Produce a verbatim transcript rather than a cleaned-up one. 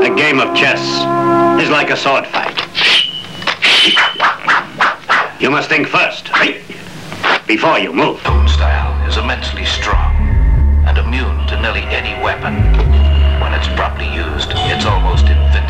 A game of chess is like a sword fight. You must think first, before you move. Own style is immensely strong.